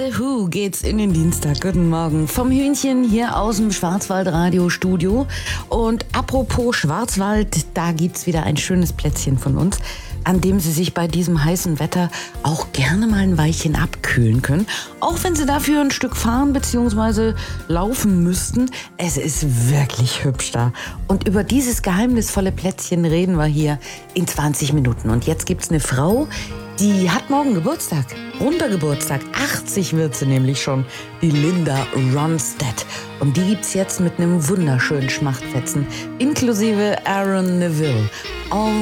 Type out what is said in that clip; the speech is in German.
The Who geht's in den Dienstag. Guten Morgen vom Hühnchen hier aus dem Schwarzwald-Radio-Studio. Und apropos Schwarzwald, da gibt's wieder ein schönes Plätzchen von uns, an dem Sie sich bei diesem heißen Wetter auch gerne mal ein Weilchen abkühlen können. Auch wenn Sie dafür ein Stück fahren bzw. laufen müssten. Es ist wirklich hübsch da. Und über dieses geheimnisvolle Plätzchen reden wir hier in 20 Minuten. Und jetzt gibt's eine Frau, die hat morgen Geburtstag, runder Geburtstag, 80 wird sie nämlich schon, die Linda Ronstadt. Und die gibt's jetzt mit einem wunderschönen Schmachtfetzen, inklusive Aaron Neville.